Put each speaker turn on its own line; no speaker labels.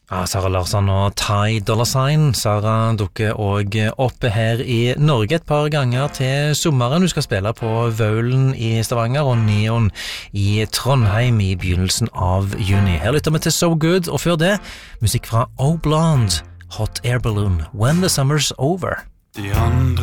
Sara Larsson og Ty Dolla $ign. Sara dukker også opp her i Norge et par ganger til sommeren. Hun skal spille på Vaulen i Stavanger og Neon i Trondheim i begynnelsen av juni. Her lytter vi til So Good, og før det, musikk fra Oh Blonde, Hot Air Balloon, When the Summer's Over.
De andre